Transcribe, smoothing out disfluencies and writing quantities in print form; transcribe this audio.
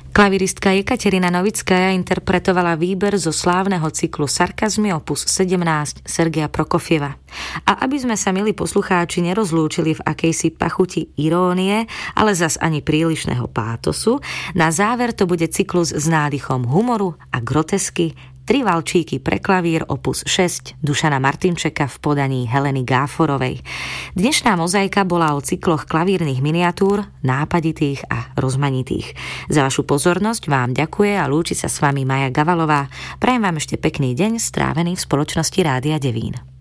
Klaviristka Jekaterina Novickaja interpretovala výber zo slávneho cyklu Sarkazmy opus 17 Sergeja Prokofieva. A aby sme sa, milí poslucháči, nerozlúčili v akejsi pachuti irónie, ale zas ani prílišného pátosu, na záver to bude cyklus s nádychom humoru a grotesky Tri valčíky pre klavír opus 6 Dušana Martinčeka v podaní Heleny Gáforovej. Dnešná mozaika bola o cykloch klavírnych miniatúr, nápaditých a rozmanitých. Za vašu pozornosť vám ďakuje a lúči sa s vami Maja Gavalová. Prajem vám ešte pekný deň strávený v spoločnosti Rádia Devín.